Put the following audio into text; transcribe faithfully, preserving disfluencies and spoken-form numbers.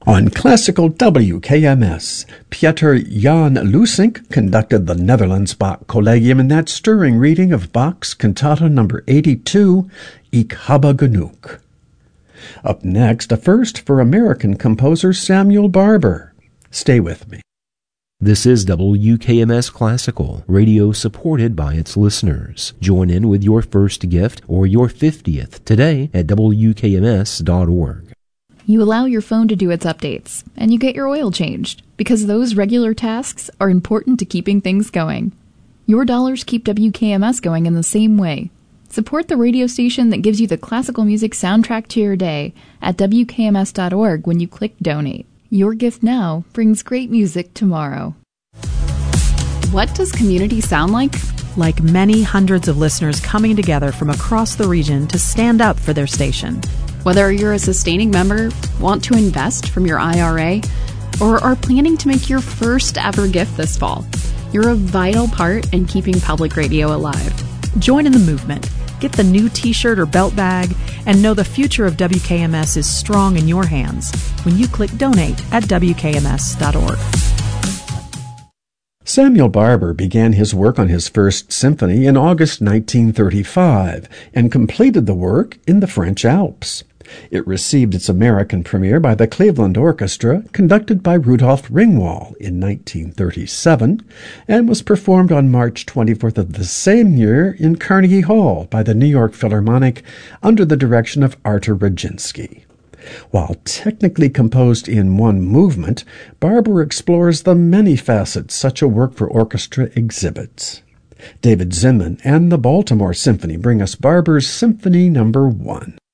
On classical W K M S, Pieter Jan Lusink conducted the Netherlands Bach Collegium in that stirring reading of Bach's Cantata number eighty-two, Ich habe genug. Up next, a first for American composer Samuel Barber. Stay with me. This is W K M S Classical, radio supported by its listeners. Join in with your first gift or your fiftieth today at W K M S dot org. You allow your phone to do its updates, and you get your oil changed, because those regular tasks are important to keeping things going. Your dollars keep W K M S going in the same way. Support the radio station that gives you the classical music soundtrack to your day at W K M S dot org when you click Donate. Your gift now brings great music tomorrow. What does community sound like? Like many hundreds of listeners coming together from across the region to stand up for their station. Whether you're a sustaining member, want to invest from your I R A, or are planning to make your first ever gift this fall, you're a vital part in keeping public radio alive. Join in the movement. Get the new t-shirt or belt bag, and know the future of W K M S is strong in your hands when you click Donate at W K M S dot org. Samuel Barber began his work on his first symphony in August nineteen thirty-five and completed the work in the French Alps. It received its American premiere by the Cleveland Orchestra, conducted by Rudolf Ringwald in nineteen thirty-seven, and was performed on March twenty-fourth of the same year in Carnegie Hall by the New York Philharmonic under the direction of Artur Rudzinski. While technically composed in one movement, Barber explores the many facets such a work for orchestra exhibits. David Zinman and the Baltimore Symphony bring us Barber's Symphony Number One.